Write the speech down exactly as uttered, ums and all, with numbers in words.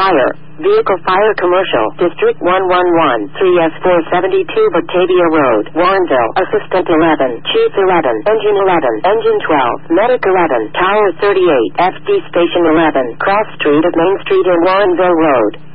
Fire. Vehicle Fire Commercial. District one one one. three S four seventy-two Batavia Road. Warrenville. Assistant eleven. Chief eleven. Engine eleven. Engine twelve. Medic eleven. Tower thirty-eight. F D Station eleven. Cross Street of Main Street in Warrenville Road.